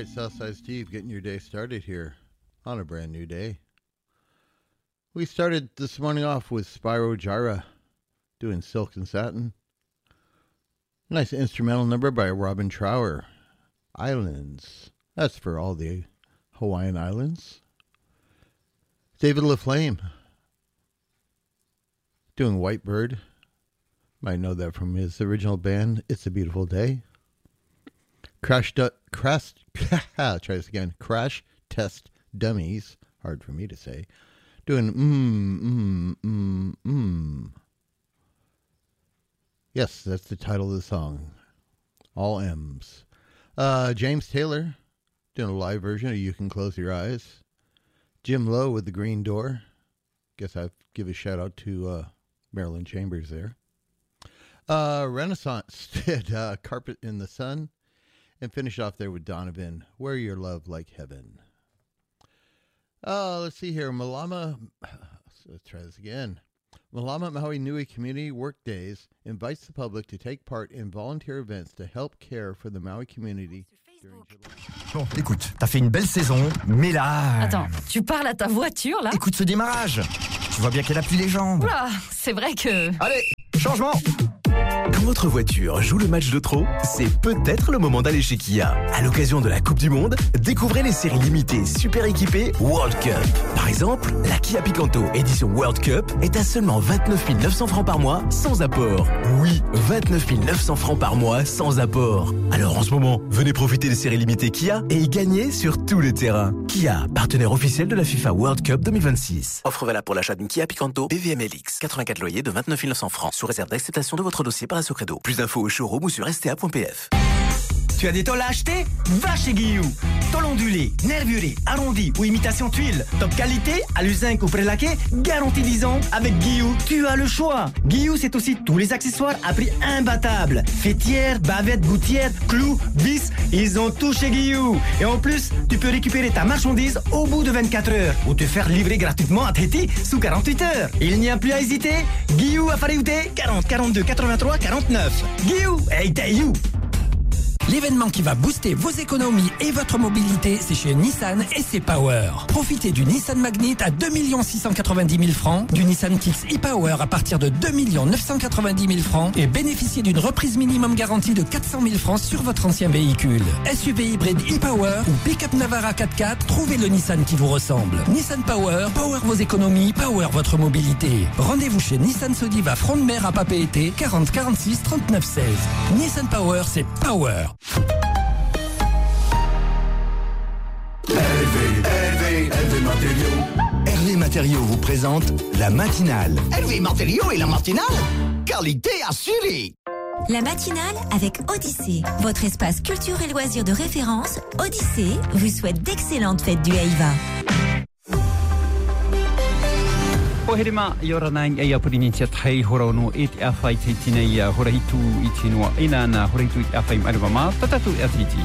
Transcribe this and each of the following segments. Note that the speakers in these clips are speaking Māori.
right, Southside Steve, getting your day started here on a brand new day. We started this morning off with Spyro Gyra doing Silk and Satin. Nice instrumental number by Robin Trower. Islands. That's for all the Hawaiian Islands. David LaFlame doing White Bird. Might know that from his original band, It's a Beautiful Day. Crash Test Dummies, hard for me to say, doing Yes, that's the title of the song. All M's. James Taylor doing a live version of You Can Close Your Eyes. Jim Lowe with The Green Door. Guess I'd give a shout out to Marilyn Chambers there. Renaissance did Carpet in the Sun. And finish off there with Donovan, Wear Your Love Like Heaven. Let's see here. Malama, let's try this again. Malama Maui Nui Community Workdays invites the public to take part in volunteer events to help care for the Maui community. Bon, écoute, t'as fait une belle saison, mais là... Attends, tu parles à ta voiture, là ? Écoute ce démarrage. Tu vois bien qu'elle a plus les jambes. Oula, c'est vrai que... Allez, changement. Quand votre voiture joue le match de trop, c'est peut-être le moment d'aller chez Kia. À l'occasion de la Coupe du Monde, découvrez les séries limitées super équipées World Cup. Par exemple, la Kia Picanto édition World Cup est à seulement 29 900 francs par mois sans apport. Oui, 29 900 francs par mois sans apport. Alors en ce moment, venez profiter des séries limitées Kia et gagner sur tous les terrains. Kia, partenaire officiel de la FIFA World Cup 2026. Offre valable pour l'achat d'une Kia Picanto BVMLX. 84 loyers de 29 900 francs sous réserve d'acceptation de votre dossier par la Socredo. Plus d'infos au showroom ou sur sta.pf. Tu as des tôles à acheter? Va chez Guillou. Tôle ondulée, nervurée, arrondie ou imitation tuile. Top qualité, à l'usinc ou prélaqué, garantie 10 ans. Avec Guillou, tu as le choix. Guillou, c'est aussi tous les accessoires à prix imbattable. Fêtières, bavettes, gouttières, clous, vis, ils ont tout chez Guillou. Et en plus, tu peux récupérer ta marchandise au bout de 24 heures ou te faire livrer gratuitement à Tahiti sous 48 heures. Il n'y a plus à hésiter. Guillou à Fariouté, 40 42 83 49. Guillou, hey, Taïou. L'événement qui va booster vos économies et votre mobilité, c'est chez Nissan et c'est Power. Profitez du Nissan Magnet à 2 690 000 francs, du Nissan Kicks e-Power à partir de 2 990 000 francs et bénéficiez d'une reprise minimum garantie de 400 000 francs sur votre ancien véhicule. SUV hybride e-Power ou pick-up Navara 4x4, trouvez le Nissan qui vous ressemble. Nissan Power, power vos économies, power votre mobilité. Rendez-vous chez Nissan Sodiva Front de Mer à Papeete, 40 46 39 16. Nissan Power, c'est Power. Hervé Matériaux vous présente la matinale. Hervé Matériaux et la matinale, qualité assurée. La matinale avec Odyssée, votre espace culture et loisirs de référence. Odyssée vous souhaite d'excellentes fêtes du Haïva. Pohirima yoranang ay apurinitia thai horono it afai titinaya horaitu itinwa inana horaitu afai albama tatatu atiti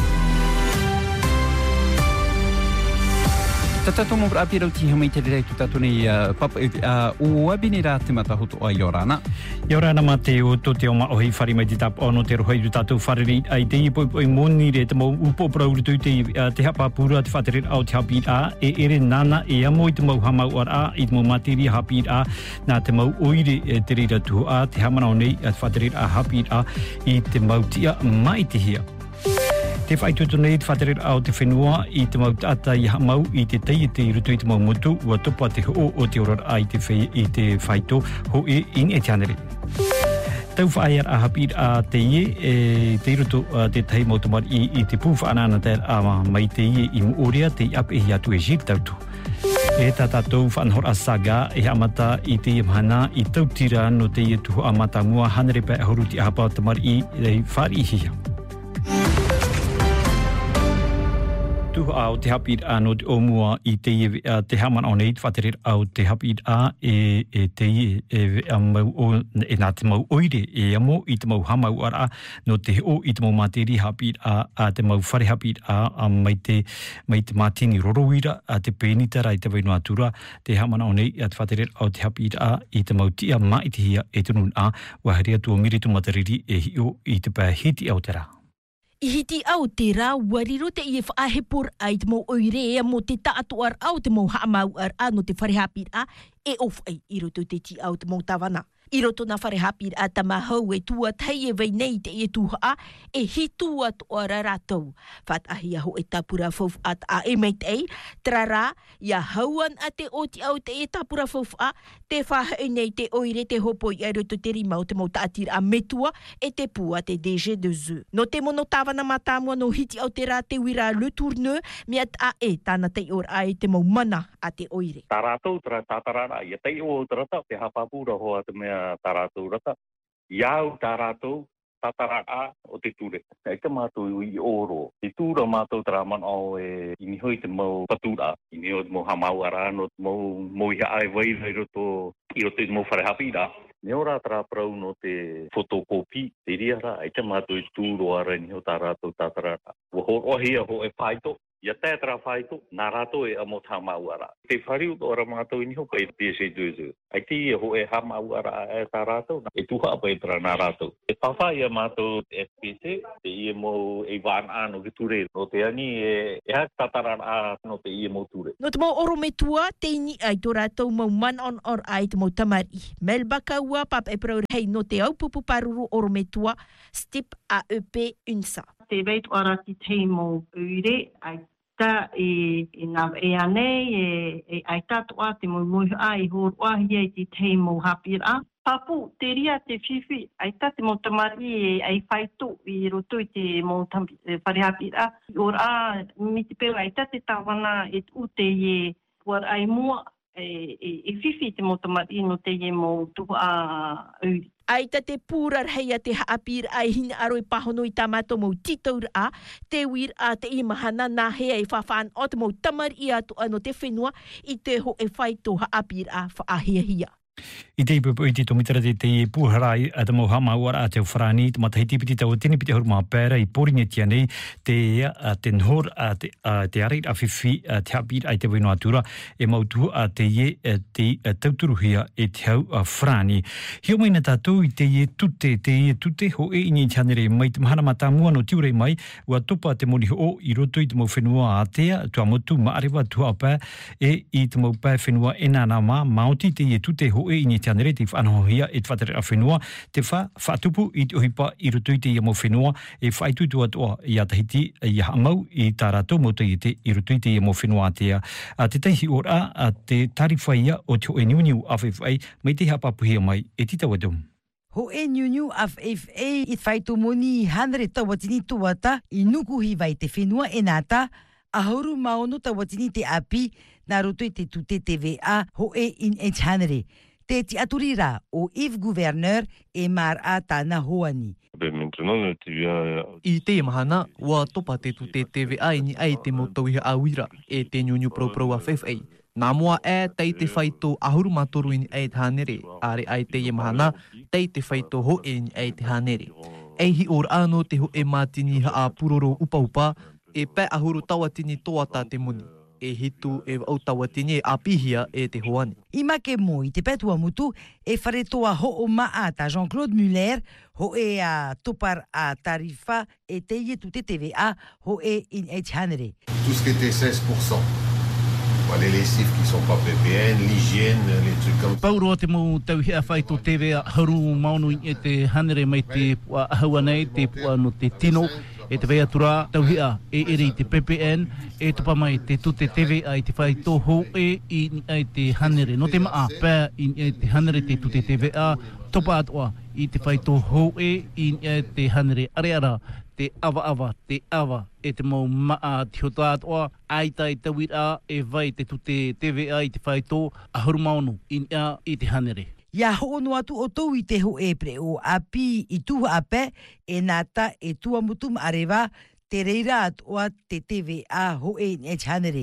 tatatu mo apirauti hamai tedai tutatuni pap uabinira timata hutu yorana Mateo to te oma ohi whare mai te tap ono te rohei tātou whareri ai te ipo i moni re te mau upo prauritu te hapa pura te whatere au te hapi a e ere nana e amo i te mau hamau ar a i te mau materi hapi a nā te mau oire te rira tu a te hamanao nei a te whatere a hapi a i te mau tia mai te hia. Te whaitutu nei te whatere au te whenua i te mau tata i hamau i te tei te rutu i te mau mutu ua topa te ho o te oror ai te whaito ho e in e te anere. Tau whaear a hapir a te ie te rutu te tei mau tamar i te pūwha anana te a mai te ie i muorea te ap e hiatu e jir tautu. E tātou whanhor a saga e amata i te imhana i tautira no te ie tuho amata mua hanerepe a horuti a hapa tamar i whari hia. Tuho au te hapir a no te omua i te haman o nei whaterer au te hapir a e te nā te mau oire e amo i te mau hamau ara no te o i te mau materi hapir a te mau whare hapir a mai te matini rorowira a te penitara i te waino atura te haman o nei a te whaterer au te hapir a i te mau tia mai te hia e tunun a waharia tua miritu matariri e hio i te pā hiti au te rā. Ihiti au te rā wariro te i whaahepor ai te mo oirea mo te taatu ar au te mo haamau ar no te wharehapir a e of ai i roto te ti au te mo tawana. I roto na wharehapir a tamahau e tua tai e vei nei te e tuha e hitu atu ara rātou. What ahi aho e tapura fof at a e mei tei, trara ia hauan a te oti au te e tapura fof a te whahe nei te oire te hopo i roto te rimau te mo taatir a metua e te pua te DG de Zeu. No te mono tawana matamua no hiti au te rā te wira le tourneur mea a e tāna te or ai te mo mana a te oire. Tā rātou tra tātarara, ia tei o trata te hapapura hoa te mea tā rātou rata. Iau tā rātou tātarara o te ture. E te mātou i oro. Te tūra mātou taraman au e inihoi te mau patura. Inihoi te mau hamau ara no te mau iha ai vai i roto te mau wharehapira. Ne ora tra prau no te fotokopi te riara. E te mātou i tūro ara inihoi tā rātou tātarara. Wahor ohia ho e whaito. Ia tētara whaito, nā rātou e amo tā mau ara. Te whariu tō ora mātou ini hoka e DG de Zeu. Ai te ia ho e ha mau ara e tā rātou, e tuha apa e tra nā rātou. E pawha ia mātou FPC, te ia mo e wān āno ki ture. No te ani e hak tātaran ā no te ia mo ture. No te mau oro me tua, te ini ai tō rātou mau man on or ai te mau tamari. Melbaka ua pap e praur hei no te au pupu paruru oro me tua, stip AEP UNSA. Te veit ora ki te mo ure, ai ta e nā e anei e ai tatua te mo mohi ai hor wahi e te mo hapira. Papu, te ria te whiwhi, ai ta te mo tamari e ai whaitu i roto i te mo wharehapira. Ora mi te pēo ai ta te tawana e ute e war ai mua e whiwhi te mo tamari no te e mo tuhu a uri. Ai ta te pūrar hei a te haapir ai hina aro i pahono i tamato mo titaur a, te wir a te i mahana nā hea i whawhaan o te mo tamar i atu ano te whenua i te ho e whaito haapir a whaahia hia. I te ipupu i te tomitara te pūharai a te mohama ua a te wharani, te matahiti piti tau tini piti huruma pēra i poringa tia nei, te nhor a te areit a whiwhi te hapir ai te wino atura, e mautu a te ie te tauturuhia e te hau a wharani. Hio mai na tātou i te ie tute, ho e ini tianere mai te mahana mata mua no tiurei mai, ua topa te moni ho i roto i te mau whenua a tea, tua motu maarewa tua pē, e i te mau pē whenua e nāna mā, maoti te ie tute ho e ini tianere te whanohia e te whatere a whenua, te whaatupu i te ohipa i roto i te ia mo whenua, e whaitutu atua i a tahiti i a amau i tā rātou mota i te i roto i te ia mo whenua atea. Te taihi ora a te tariwhaia o te o e niuniu a whewhai, mai te hapapuhia mai e tita wadum. Ho e niuniu a FFA i whaitu moni hanere tawatini tuata i nuku hiwai te whenua e nāta, a hauru maono tawatini te api nā roto i te tute TVA ho e in e hanere. Te ti aturira o Yves Gouverneur e mar a tāna hoani. I te mahana, wa topa te tute TVA ni ai te motauiha awira e te niuniu pro a FFA. Nā mua e tei te whaito ahuru matoru ni ai te hanere, are ai te mahana, tei te whaito ho e ni ai te hanere. Eihi or ano te ho e mātini ha a puroro upa, e pē ahuru tawatini toata te muni. E hitu e au tawatini e apihia e te hoani. I make mo i te pētua mutu e wharetoa ho o maa ta Jean-Claude Muller ho e a topar a tarifa e te ie tute TVA ho e in e hanere. Tout ce qui était 16%. Les lessives qui sont pas PPN, l'hygiène, les trucs comme ça. Pauro te mo tauhia whaito TVA haru maunu i te hanere mai te pua ahaua nei, te pua no te tino. E te whea tura tauhia e ere i te PPN, e tupa mai te tute TVA i te whaito ho e i te hanere. No te maa pē i te hanere te tute TVA, topa atua i te whaito ho e i te hanere. Areara, te awa, te awa, e te mau maa te hota atua, aitai tawira e vai te tute TVA i te whaito ahuru maunu i te hanere. Ia hoonu atu o tau i te ho e pre o api i tuha ape e nata e tua mutum arewa te reira atua te TVA ho e ne chanere.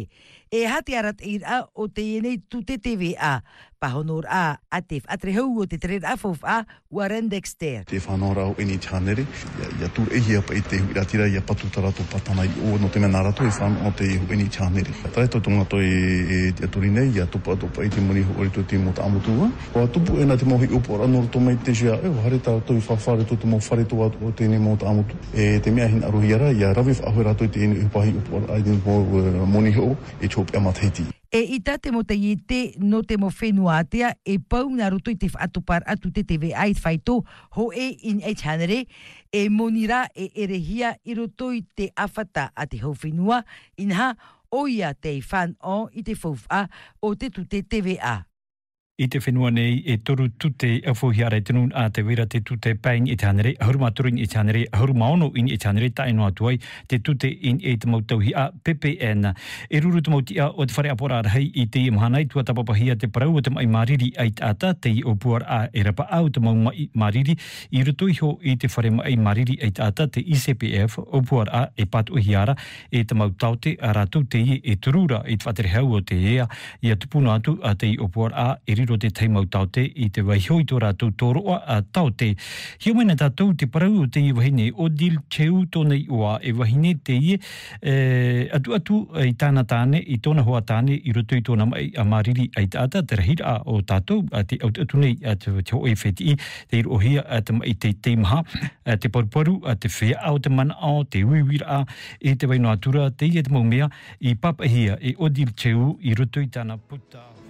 E hati arat ira o te enei tu te TVA. Pahonor a atef atrehou o te trer afof a Warren Dexter. Te whanora o eni tānere, ia tur e hia pa i te huiratira ia patutarato patana i o no te mena rato i whan o te eni tānere. Tai to tunga to e te aturine, ia tupa i te muni hori to te mo ta amutua. O tupu ena te mohi upora nor to mai te sia, e o hare ta to i whawhare to te mo whare to o te ni mo ta amutu. E te mea hin aruhiara, ia rawif ahura to i te eni upahi upora ai te mo moni ho, e chopi amatheiti. E ita te mo te iete no te mo whenuatea e pau na ruto i te whaatupar atu te TVA i whaito ho e in e chanere e monira e erehia i ruto i te awhata a te hau whenua inha oia te whan o i te whauwha o te tute TVA. I te whenua nei e toru tute awhohiara e tenun a te wera te tute pain i te hanere, ahurumaturin i te hanere, ahurumaono in i te hanere, tae noa tuai, te tute in e te mautauhi a PPN. E ruru te mautia o te whare apora arahei i te imhanai, tua tapapahia te parau o te mai mariri ai ata, te i opuar a e rapa au te mau mai mariri, i ruto iho i te whare mai mariri ai ata, te ICPF, opuar a e patu hiara, e te mautaute a ratu te i e turura i te whatere hau o te ea, i a tupuna atu a te i opuar a e ro te teimau taute i te waihoi tō rātou tōroa a taute. Hio mena tātou te parau o te i wahine o dil cheu tōnei ua e wahine te i atu i tāna tāne, i tōna hoa tāne i roto i tōna mai a mariri ai tāta, te rahira o tātou, a te atu nei a te hoi wheti i, te iro ohia a te mai te teimaha, te paruparu, a te whea au te mana au, te uiwira a, e te waino atura, te i e te maumea, i papahia e o dil cheu i roto i tāna puta.